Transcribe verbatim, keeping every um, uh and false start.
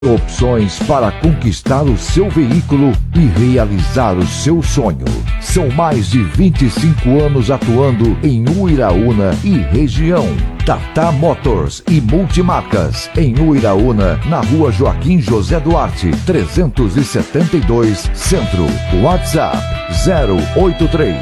Opções para conquistar o seu veículo e realizar o seu sonho. São mais de vinte e cinco anos atuando em Uiraúna e região. Tata Motors e Multimarcas, em Uiraúna, na rua Joaquim José Duarte, trezentos e setenta e dois, Centro. WhatsApp zero oito três